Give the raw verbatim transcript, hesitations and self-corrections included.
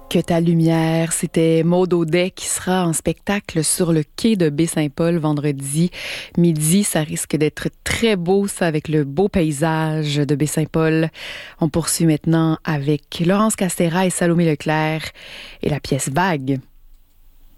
Que ta lumière, c'était Maud Audet qui sera en spectacle sur le quai de Baie-Saint-Paul vendredi midi. Ça risque d'être très beau, ça, avec le beau paysage de Baie-Saint-Paul. On poursuit maintenant avec Laurence Castéra et Salomé Leclerc et la pièce Vague.